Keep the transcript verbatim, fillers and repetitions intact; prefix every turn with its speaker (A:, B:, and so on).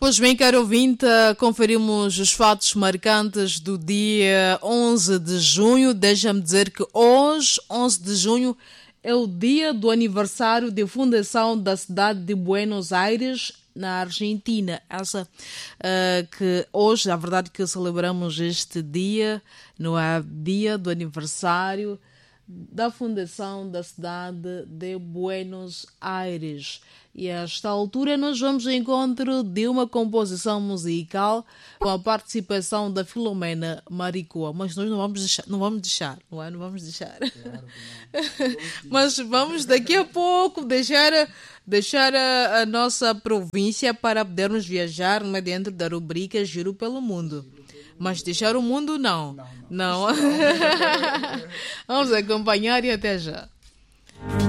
A: Pois bem, caro ouvinte, conferimos os fatos marcantes do dia onze de junho. Deixa-me dizer que hoje, onze de junho, é o dia do aniversário de fundação da cidade de Buenos Aires, na Argentina. Essa uh, que hoje, na verdade, que celebramos este dia, não é? Dia do aniversário da fundação da cidade de Buenos Aires. E a esta altura nós vamos ao encontro de uma composição musical com a participação da Filomena Maricoa. Mas nós não vamos deixar, não vamos deixar, não é? Não vamos deixar. Claro que não. Mas vamos daqui a pouco deixar, deixar a, a nossa província para podermos viajar, né, dentro da rubrica Giro pelo Mundo. Mas deixar o mundo, não. Não. não. não. Vamos acompanhar e até já.